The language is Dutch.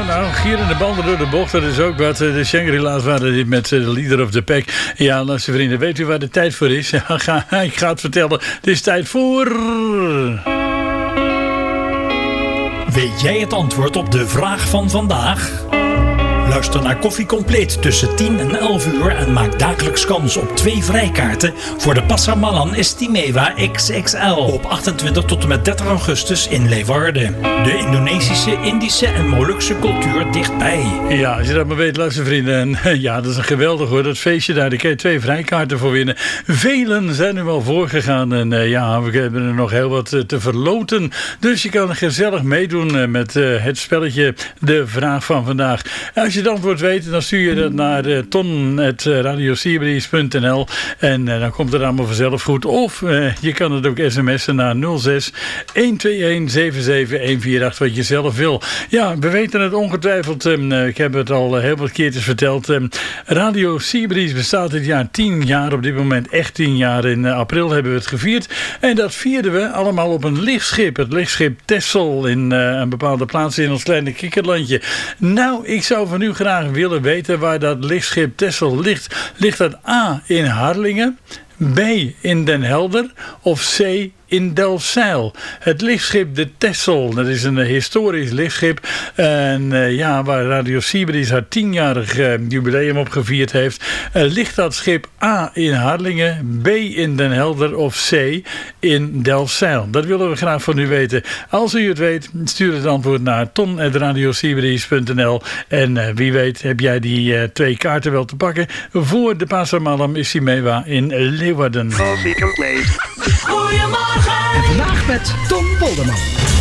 Nou, gierende banden door de bocht, dat is ook wat. De Shangri-La's waren dit met de Leader of the Pack. Ja, luister vrienden, weet u waar de tijd voor is? Ik ga het vertellen. Het is tijd voor... Weet jij het antwoord op de vraag van vandaag? Luister naar Koffie Compleet tussen 10 en 11 uur en maak dagelijks kans op 2 vrijkaarten voor de Pasar Malam Istimewa XXL op 28 tot en met 30 augustus in Leeuwarden. De Indonesische, Indische en Molukse cultuur dichtbij. Ja, als je dat maar weet, luister vrienden. En ja, dat is een geweldig hoor, dat feestje daar. Daar kun je 2 vrijkaarten voor winnen. Velen zijn er wel voorgegaan en ja, we hebben er nog heel wat te verloten. Dus je kan gezellig meedoen met het spelletje De Vraag van Vandaag. Als je het antwoord weet, dan stuur je dat naar ton@radioseabreeze.nl en dan komt het allemaal vanzelf goed. Of je kan het ook sms'en naar 06 121 77 148 wat je zelf wil. Ja, we weten het ongetwijfeld. Ik heb het al heel wat keertjes verteld. Radio Seabreeze bestaat dit jaar 10 jaar. Op dit moment echt 10 jaar. In april hebben we het gevierd. En dat vierden we allemaal op een lichtschip. Het lichtschip Texel in een bepaalde plaats in ons kleine kikkerlandje. Nou, ik zou van u graag willen weten waar dat lichtschip Texel ligt. Ligt dat A in Harlingen, B in Den Helder of C in Delfzijl? Het lichtschip de Texel, dat is een historisch lichtschip. En ja, waar Radio Seabreeze haar 10-jarig jubileum op gevierd heeft. Ligt dat schip A in Harlingen, B in Den Helder of C in Delfzijl? Dat willen we graag van u weten. Als u het weet, stuur het antwoord naar ton@radioseabreeze.nl. En wie weet heb jij die 2 kaarten wel te pakken voor de Pasar Malam Istimewa in Leeuwarden. Coffee Complete. Goedemorgen. En vandaag met Tom Polderman.